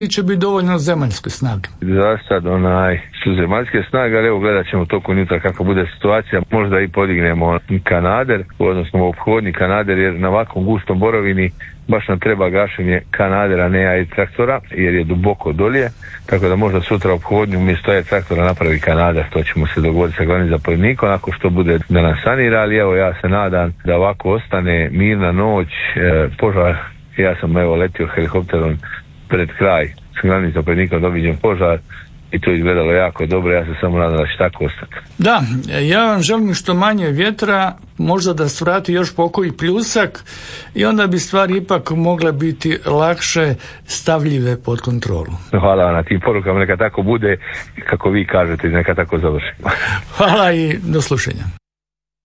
će biti dovoljno zemaljske snage? Za sad su zemaljske snage, ali evo gledat ćemo tokom jutra kako bude situacija. Možda i podignemo kanader, odnosno ophodni kanader, jer na ovakvom gustom borovini baš nam treba gašenje kanadera, ne traktora, jer je duboko dolje, tako da možda sutra ophodnju umjesto traktora napravi kanader. To ćemo se dogovoriti sa glavnim zapovjednikom ako što bude da nas sanira, ali evo ja se nadam da ovako ostane mirna noć. Požar, ja sam letio helikopterom pred kraj s glavnim zapovjednikom, doviđen požar i to izgledalo jako dobro. Ja se samo nadam da će tako ostati. Da, ja vam želim što manje vjetra, možda da svrati još pokoji pljusak i onda bi stvari ipak mogle biti lakše stavljive pod kontrolu. Hvala vam na tim porukama, neka tako bude kako vi kažete, neka tako završi. Hvala i do slušanja.